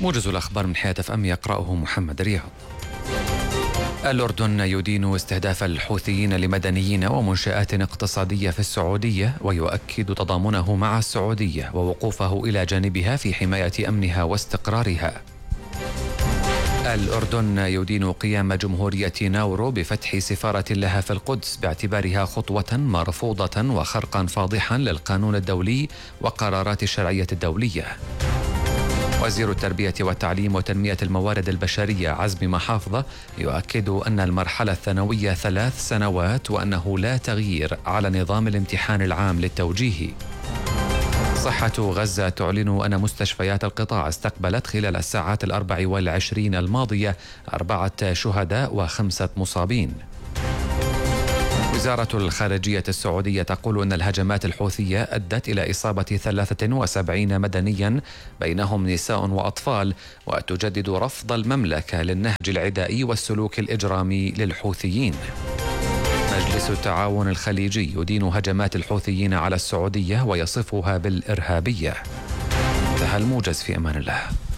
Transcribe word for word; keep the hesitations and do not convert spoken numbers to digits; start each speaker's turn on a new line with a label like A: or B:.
A: موجز الأخبار من حياة اف ام يقرأه محمد رياض. الأردن يدين استهداف الحوثيين لمدنيين ومنشآت اقتصادية في السعودية، ويؤكد تضامنه مع السعودية ووقوفه إلى جانبها في حماية أمنها واستقرارها. الأردن يدين قيام جمهورية ناورو بفتح سفارة لها في القدس باعتبارها خطوة مرفوضة وخرقا فاضحا للقانون الدولي وقرارات الشرعية الدولية. وزير التربية والتعليم وتنمية الموارد البشرية عزمي محافظة يؤكد أن المرحلة الثانوية ثلاث سنوات وأنه لا تغيير على نظام الامتحان العام للتوجيهي. صحة غزة تعلن أن مستشفيات القطاع استقبلت خلال الساعات الأربع والعشرين الماضية أربعة شهداء وخمسة مصابين. وزارة الخارجية السعودية تقول أن الهجمات الحوثية أدت إلى إصابة ثلاثة وسبعين مدنيا بينهم نساء وأطفال، وتجدد رفض المملكة للنهج العدائي والسلوك الإجرامي للحوثيين. مجلس التعاون الخليجي يدين هجمات الحوثيين على السعودية ويصفها بالإرهابية. انتهى الموجز، في أمان الله.